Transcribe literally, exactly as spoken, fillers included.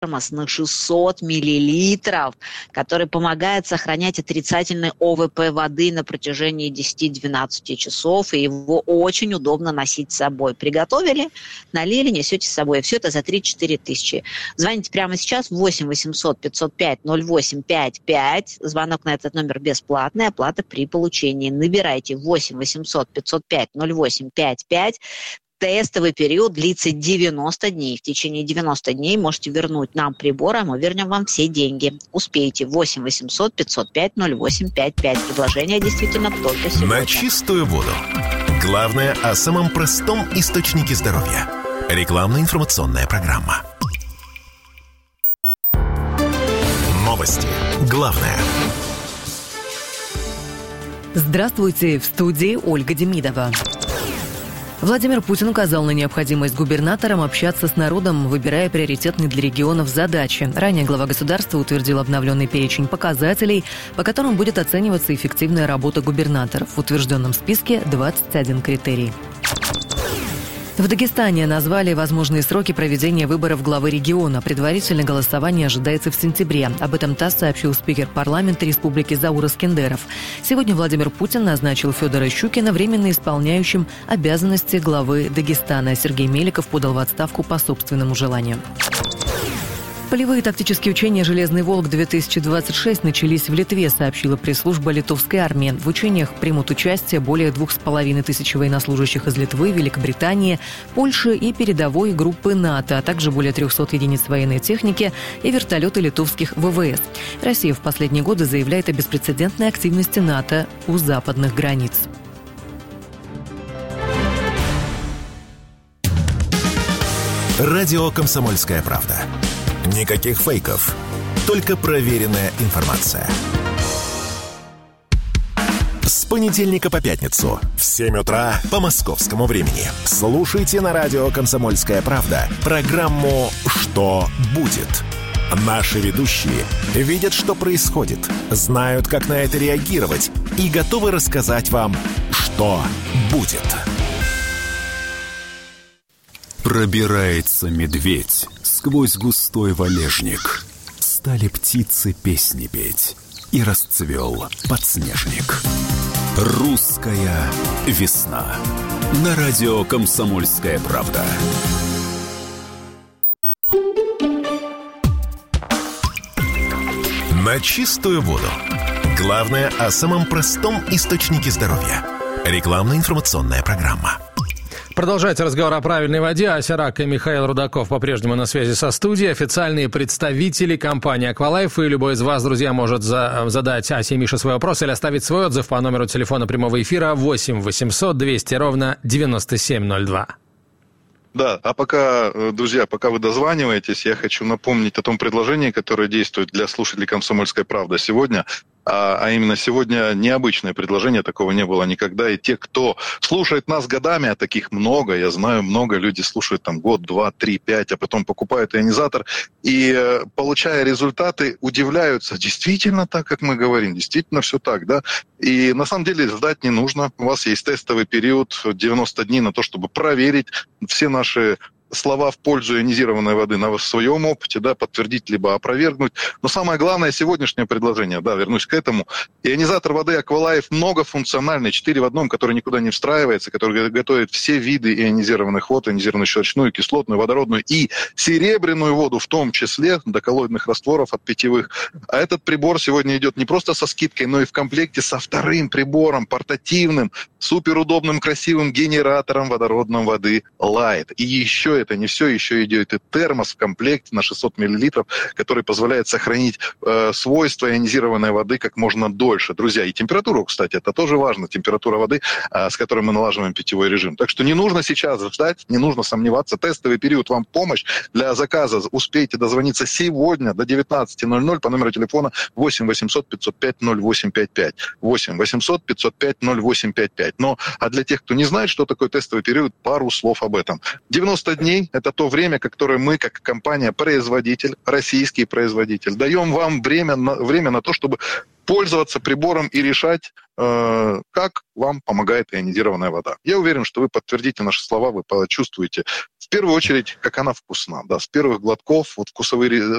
термос на шестьсот миллилитров, который помогает сохранять отрицательный о вэ пэ воды на протяжении десять-двенадцать часов, и его очень удобно носить с собой. Приготовили, налили, несете с собой. Все это за три-четыре тысячи. Звоните прямо сейчас восемь восемьсот пятьсот пять ноль восемь пять пять. Звонок на этот номер бесплатный, оплата при получении. Набирайте восемь восемьсот пятьсот пять ноль восемь пять пять. Тестовый период длится девяносто дней. В течение девяноста дней можете вернуть нам прибор, а мы вернем вам все деньги. Успеете. восемь восемьсот пятьсот пять ноль восемь пять пять. Предложение действительно только сегодня. На чистую воду. Главное о самом простом источнике здоровья. Рекламно-информационная программа. Новости. Главное. Здравствуйте. В студии Ольга Демидова. Владимир Путин указал на необходимость губернаторам общаться с народом, выбирая приоритетные для регионов задачи. Ранее глава государства утвердил обновленный перечень показателей, по которым будет оцениваться эффективная работа губернаторов. В утвержденном списке двадцать один критерий. В Дагестане назвали возможные сроки проведения выборов главы региона. Предварительное голосование ожидается в сентябре. Об этом ТАСС сообщил спикер парламента республики Заур Искендеров. Сегодня Владимир Путин назначил Федора Щукина временно исполняющим обязанности главы Дагестана. Сергей Меликов подал в отставку по собственному желанию. Полевые тактические учения «Железный Волк-две тысячи двадцать шесть» начались в Литве, сообщила пресс-служба литовской армии. В учениях примут участие более двух с половиной тысяч военнослужащих из Литвы, Великобритании, Польши и передовой группы НАТО, а также более трехсот единиц военной техники и вертолеты литовских вэ вэ эс. Россия в последние годы заявляет о беспрецедентной активности НАТО у западных границ. Радио «Комсомольская правда». Никаких фейков, только проверенная информация. С понедельника по пятницу в семь утра по московскому времени слушайте на радио «Комсомольская правда» программу «Что будет?». Наши ведущие видят, что происходит, знают, как на это реагировать и готовы рассказать вам, что будет. Пробирается медведь сквозь густой валежник. Стали птицы песни петь, и расцвел подснежник. Русская весна. На радио «Комсомольская правда». На чистую воду. Главное о самом простом источнике здоровья. Рекламно-информационная программа. Продолжайте разговор о правильной воде. Ася Рак и Михаил Рудаков по-прежнему на связи со студией. Официальные представители компании «Аквалайф». И любой из вас, друзья, может за- задать Асе и Мише свой вопрос или оставить свой отзыв по номеру телефона прямого эфира восемь восемьсот двести ровно девяносто семь ноль два. Да, а пока, друзья, пока вы дозваниваетесь, я хочу напомнить о том предложении, которое действует для слушателей «Комсомольской правды» сегодня. А, а именно сегодня необычное предложение, такого не было никогда. И те, кто слушает нас годами, а таких много, я знаю, много, люди слушают там год, два, три, пять, а потом покупают ионизатор и, получая результаты, удивляются. Действительно так, как мы говорим, действительно все так, да? И на самом деле ждать не нужно. У вас есть тестовый период, девяносто дней на то, чтобы проверить все наши слова в пользу ионизированной воды на своем опыте, да, подтвердить либо опровергнуть. Но самое главное, сегодняшнее предложение, да, вернусь к этому. Ионизатор воды «Аквалайф» многофункциональный, четыре в одном, который никуда не встраивается, который готовит все виды ионизированных вод, ионизированную щелочную, кислотную, водородную и серебряную воду, в том числе до коллоидных растворов от питьевых. А этот прибор сегодня идет не просто со скидкой, но и в комплекте со вторым прибором, портативным, суперудобным, красивым генератором водородной воды Light. И еще это не все, еще идет и термос в комплекте на шестьсот миллилитров, который позволяет сохранить э, свойства ионизированной воды как можно дольше. Друзья, и температуру, кстати, это тоже важно, температура воды, э, с которой мы налаживаем питьевой режим. Так что не нужно сейчас ждать, не нужно сомневаться. Тестовый период вам в помощь. Для заказа успейте дозвониться сегодня до девятнадцати ноль-ноль по номеру телефона восемь восемьсот пятьсот пять ноль восемь пять пять. восемь восемьсот пятьсот пять ноль восемь пять пять. Но, а для тех, кто не знает, что такое тестовый период, пару слов об этом. девяносто дней – это то время, которое мы, как компания-производитель, российский производитель, даем вам время на, время на то, чтобы пользоваться прибором и решать, э, как вам помогает ионизированная вода. Я уверен, что вы подтвердите наши слова, вы почувствуете первую очередь, как она вкусна. Да, с первых глотков вот вкусовые